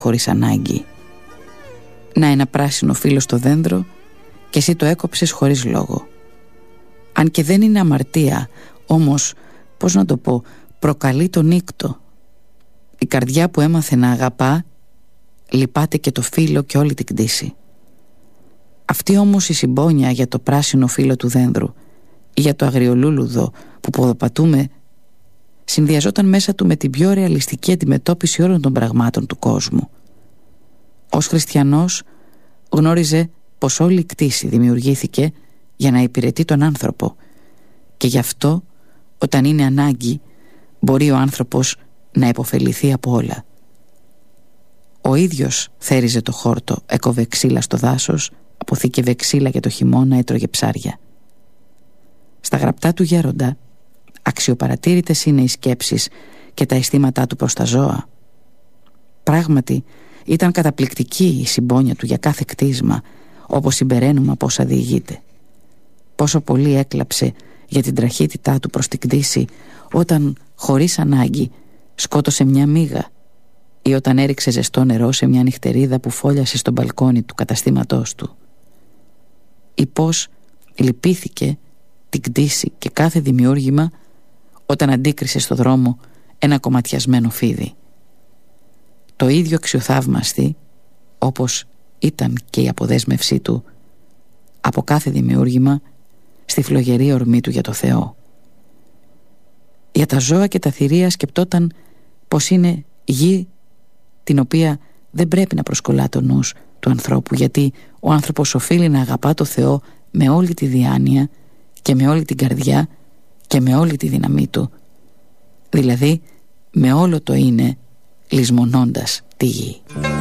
χωρίς ανάγκη. Να ένα πράσινο φύλλο στο δέντρο και εσύ το έκοψες χωρίς λόγο. Αν και δεν είναι αμαρτία, όμως, πώς να το πω, προκαλεί τον νύκτο. Η καρδιά που έμαθε να αγαπά, λυπάται και το φύλλο και όλη την κτήση. Αυτή όμως η συμπόνια για το πράσινο φύλλο του δένδρου ή για το αγριολούλουδο που ποδοπατούμε, συνδυαζόταν μέσα του με την πιο ρεαλιστική αντιμετώπιση όλων των πραγμάτων του κόσμου. Ως χριστιανός γνώριζε πως όλη η κτήση δημιουργήθηκε για να υπηρετεί τον άνθρωπο και γι' αυτό όταν είναι ανάγκη μπορεί ο άνθρωπος να υποφεληθεί από όλα. Ο ίδιος θέριζε το χόρτο, έκοβε ξύλα στο δάσος, αποθήκευε ξύλα για το χειμώνα, έτρωγε ψάρια. Στα γραπτά του γέροντα αξιοπαρατήρητες είναι οι σκέψεις και τα αισθήματά του προς τα ζώα. Πράγματι ήταν καταπληκτική η συμπόνια του για κάθε κτίσμα, όπως συμπεραίνουμε από όσα διηγείται. Πόσο πολύ έκλαψε για την τραχύτητά του προς την κτήση όταν χωρίς ανάγκη σκότωσε μια μύγα ή όταν έριξε ζεστό νερό σε μια νυχτερίδα που φόλιασε στο μπαλκόνι του καταστήματός του. Ή πως λυπήθηκε την κτήση και κάθε δημιούργημα όταν αντίκρισε στο δρόμο ένα κομματιασμένο φίδι. Το ίδιο αξιοθαύμαστη όπως ήταν και η αποδέσμευσή του από κάθε δημιούργημα στη φλογερή ορμή του για το Θεό. Για τα ζώα και τα θηρία σκεπτόταν πως είναι γη την οποία δεν πρέπει να προσκολά το νους του ανθρώπου, γιατί ο άνθρωπος οφείλει να αγαπά το Θεό με όλη τη διάνοια και με όλη την καρδιά και με όλη τη δύναμή του, δηλαδή με όλο το είναι, λησμονώντας τη γη.